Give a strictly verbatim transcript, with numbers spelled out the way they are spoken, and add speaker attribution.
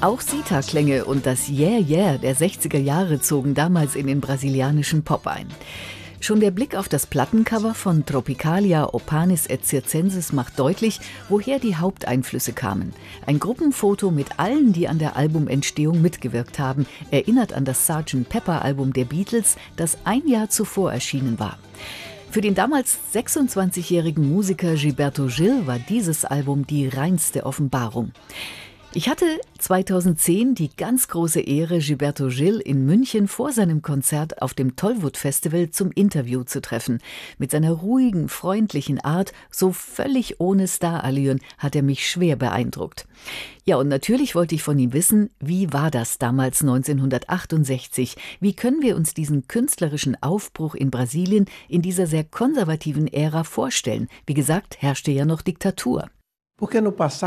Speaker 1: Auch Sita-Klänge und das Yeah Yeah der sechziger Jahre zogen damals in den brasilianischen Pop ein. Schon der Blick auf das Plattencover von Tropicalia Opanis et Circenses macht deutlich, woher die Haupteinflüsse kamen. Ein Gruppenfoto mit allen, die an der Albumentstehung mitgewirkt haben, erinnert an das Sergeant Pepper-Album der Beatles, das ein Jahr zuvor erschienen war. Für den damals sechsundzwanzigjährigen Musiker Gilberto Gil war dieses Album die reinste Offenbarung. Ich hatte zweitausendzehn die ganz große Ehre, Gilberto Gil in München vor seinem Konzert auf dem Tollwood Festival zum Interview zu treffen. Mit seiner ruhigen, freundlichen Art, so völlig ohne Starallüren, hat er mich schwer beeindruckt. Ja, und natürlich wollte ich von ihm wissen, wie war das damals neunzehnhundertachtundsechzig? Wie können wir uns diesen künstlerischen Aufbruch in Brasilien in dieser sehr konservativen Ära vorstellen? Wie gesagt, herrschte ja noch Diktatur.